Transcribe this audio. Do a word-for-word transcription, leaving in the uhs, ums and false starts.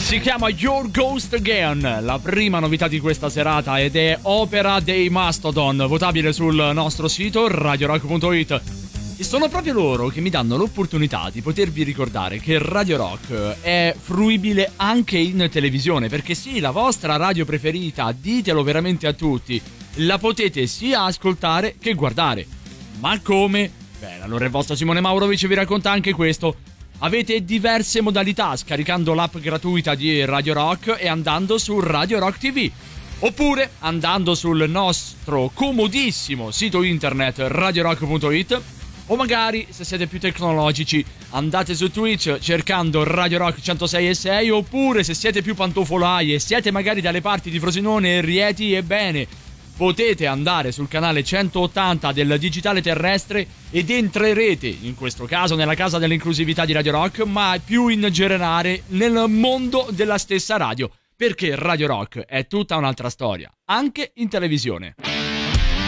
Si chiama Your Ghost Again, la prima novità di questa serata, ed è opera dei Mastodon, votabile sul nostro sito radio rock punto it. E sono proprio loro che mi danno l'opportunità di potervi ricordare che Radio Rock è fruibile anche in televisione, perché sì, la vostra radio preferita, ditelo veramente a tutti, la potete sia ascoltare che guardare. Ma come? Beh, allora il vostro Simone Maurovic vi racconta anche questo. Avete diverse modalità scaricando l'app gratuita di Radio Rock e andando su Radio Rock T V, oppure andando sul nostro comodissimo sito internet radio rock punto it, o magari, se siete più tecnologici, andate su Twitch cercando Radio Rock centosei e sei, oppure se siete più pantofolai e siete magari dalle parti di Frosinone e Rieti, ebbene, potete andare sul canale centottanta del digitale terrestre ed entrerete, in questo caso, nella casa dell'inclusività di Radio Rock, ma più in generale nel mondo della stessa radio, perché Radio Rock è tutta un'altra storia, anche in televisione.